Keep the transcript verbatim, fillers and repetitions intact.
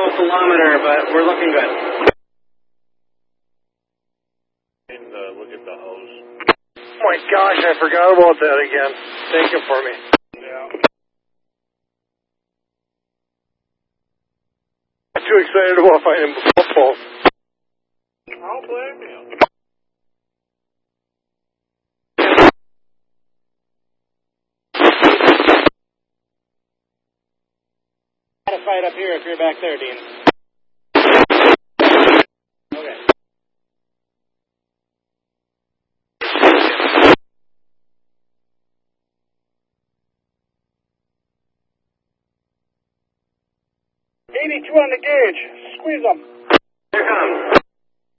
full kilometer, but we're looking good. And uh, look at the hose. Oh my gosh, I forgot about that again. Thank you for me. Yeah. I'm too excited about finding football. I don't blame you. Got a fight up here if you're back there, Dean. Okay. eighty-two on the gauge. Squeeze them. Here comes.